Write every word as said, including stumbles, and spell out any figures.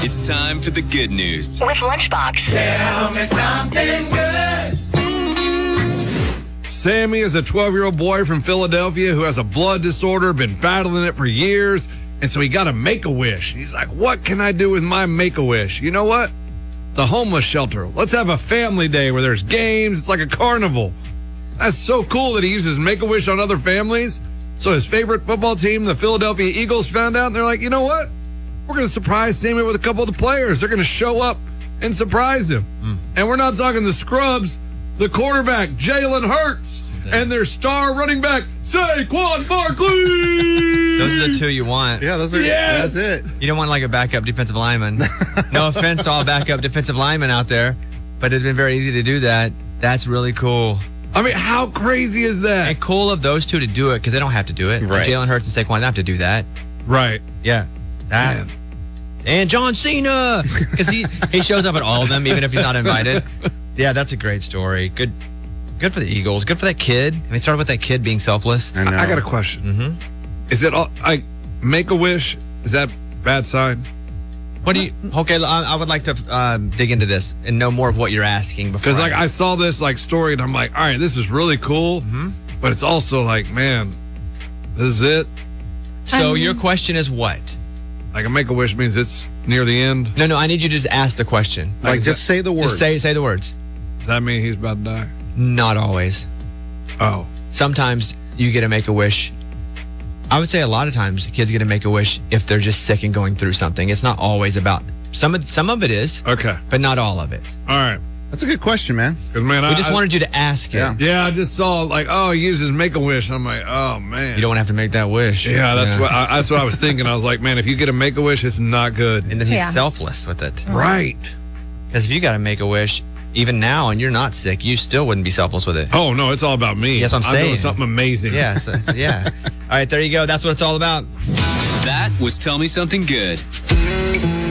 It's time for the good news with Lunchbox. Tell me something good. Sammy is a twelve-year-old boy from Philadelphia who has a blood disorder, been battling it for years, and so he got a Make-A-Wish. He's like, what can I do with my Make-A-Wish? You know what? The homeless shelter. Let's have a family day where there's games. It's like a carnival. That's so cool that he uses Make-A-Wish on other families. So his favorite football team, the Philadelphia Eagles, found out, and they're like, you know what? We're going to surprise Sammy with a couple of the players. They're going to show up and surprise him. Mm. And we're not talking the scrubs, the quarterback, Jalen Hurts, and their star running back, Saquon Barkley. Those are the two you want. Yeah, those are. Yes. That's it. You don't want like a backup defensive lineman. No offense to all backup defensive linemen out there, but it's been very easy to do that. That's really cool. I mean, how crazy is that? And cool of those two to do it because they don't have to do it. Right. Jalen Hurts and Saquon don't have to do that. Right. Yeah. That. Man. And John Cena, because he, he shows up at all of them, even if he's not invited. Yeah, that's a great story. Good good for the Eagles. Good for that kid. I mean, it started with that kid being selfless. I know. I got a question. Mm-hmm. Is it all, like, Make-A-Wish, is that bad sign? What do you, okay, I, I would like to um, dig into this and know more of what you're asking. Because, like, I saw this, like, story, and I'm like, all right, this is really cool, Mm-hmm. but it's also like, man, this is it? So your question is what? Like, a Make-A-Wish means it's near the end? No, no, I need you to just ask the question. Like, just say the words. Just say, say the words. Does that mean he's about to die? Not always. Oh. Sometimes you get to make a wish. I would say a lot of times kids get to make a wish if they're just sick and going through something. It's not always about, some of, some of it is, Okay. but not all of it. All right. That's a good question, man. Because, man, We I just I, wanted you to ask it. Yeah. Yeah, I just saw, like, oh, he uses Make-A-Wish. I'm like, oh, man. You don't have to make that wish. Yeah, that's what I, that's what I was thinking. I was like, man, if you get a Make-A-Wish, it's not good. And then he's Yeah. selfless with it. Right. Because if you got to make a wish, even now, and you're not sick, you still wouldn't be selfless with it. Oh, no, it's all about me. That's what I'm I'm doing saying. something amazing. Yeah, so, yeah. All right, there you go. That's what it's all about. That was Tell Me Something Good.